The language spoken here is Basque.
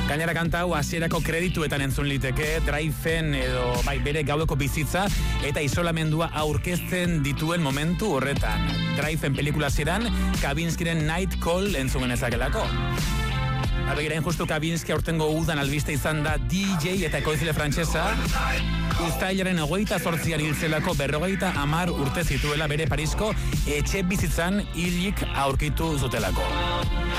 Gainera kanta hau hasierako kredituetan entzun liteke, Driven edo bere gaueko bizitza eta isolamendua aurkezten dituen momentu horretan. Driven pelikula ziren, Kavinskiren Night Call entzun genezakelako. Abegirain justu Kavinsky aurtengo udan albiste izan da DJ eta ekoizile frantsesa. Uztailaren 28an hiltzelako 50 urte zituela bere Parisko etxe bizitzan hilik aurkitu zutelako.